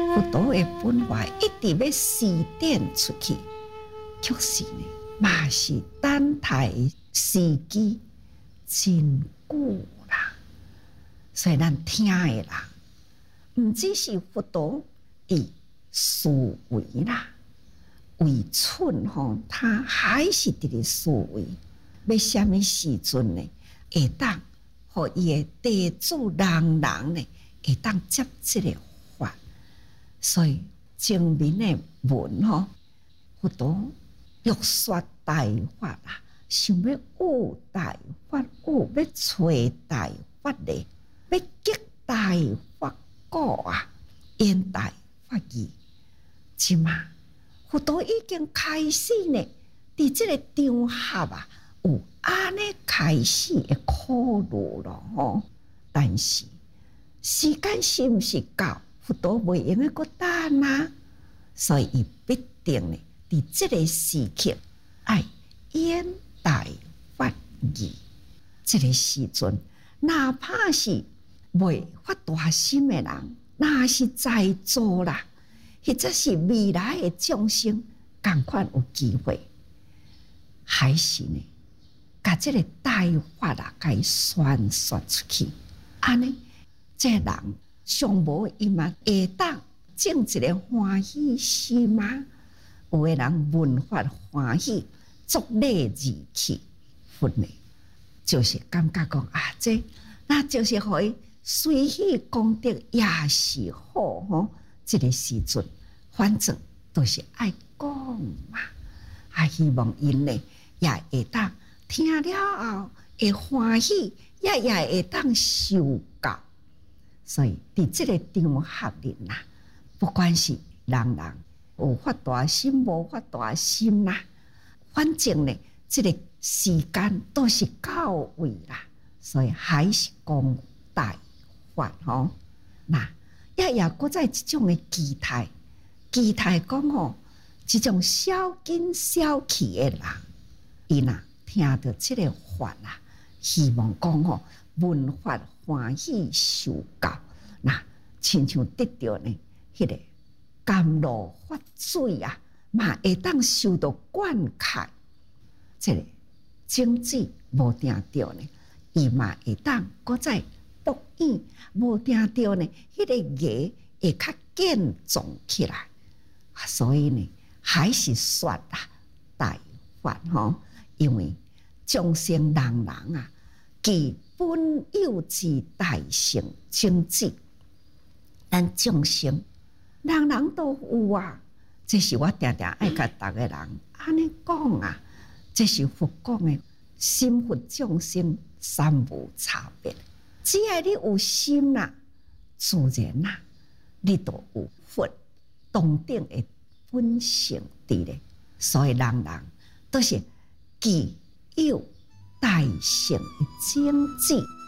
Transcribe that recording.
佛陀的本怀一直要施展出去，确实呢，嘛是等待时机真久啦。所以咱听的人，唔只是佛陀以思维啦，为寸吼，他还是伫咧思维，要什么时阵呢？会当互伊的弟子人呢，会当接这个法。所以前面的文吼，佛陀欲说大法啦，想要悟大法，要找大法咧，要激大法果啊，演大法义。即嘛，佛陀已经开始呢，伫这个场合啊，有安尼开始的苦路咯吼。但是时间是毋是到？佛陀袂用个个等啊，所以伊必定呢，伫这个时刻爱演大法义。这个时阵，哪怕是未发大心的人，那是在座啦，或者是未来的众生，同款有机会，还是呢，把这个大法啊，甲伊宣说出去，安尼，这人上无伊嘛会当种一个欢喜心嘛。有的人闻法欢喜，作礼而去，佛呢，就是感觉讲啊，这那就是互伊随喜功德也是好吼。这个时阵，反正都是爱讲嘛，啊，希望因呢也会当听了后会欢喜，也会当受教。所以伫这个场合里呐，不管是人人有发大心无发大心啦，反正呢，这个时间都是到位啦，所以还是讲大法吼。那也搁在这种的期待讲吼，这种小惊小气的人，伊若听到这个法啦，希望讲吼，闻法欢喜受教，那亲像得到呢，迄个甘露法水啊，嘛会当受到灌溉。这个种子无定着呢，伊嘛会当搁再毒影，无定着呢，迄个叶会较健壮起来。所以呢，还是说啦，大法吼，因为众生人人啊，其本有之大乘种子，咱众生人人都有啊。这是我常常爱甲逐个人安尼讲啊，这是佛讲的，心佛众生三无差别。只要你有心啦，自然啦，你都有佛当顶的本性伫咧。所以人人都是具有大乘的种子。